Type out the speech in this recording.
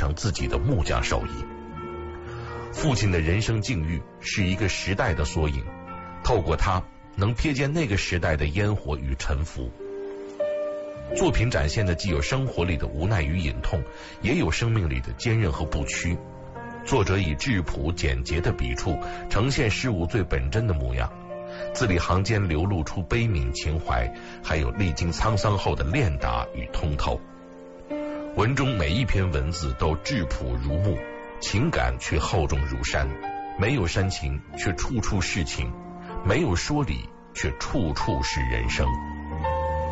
成自己的木匠手艺。父亲的人生境遇是一个时代的缩影，透过它能瞥见那个时代的烟火与沉浮。作品展现的既有生活里的无奈与隐痛，也有生命里的坚韧和不屈。作者以质朴简洁的笔触呈现事物最本真的模样，字里行间流露出悲悯情怀，还有历经沧桑后的练达与通透。文中每一篇文字都质朴如木，情感却厚重如山，没有煽情却处处是情，没有说理却处处是人生。